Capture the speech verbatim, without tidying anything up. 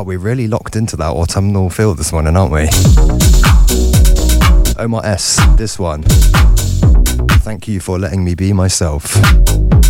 God, we're really locked into that autumnal feel this morning, aren't we? Omar S, this one. Thank you for letting me be myself.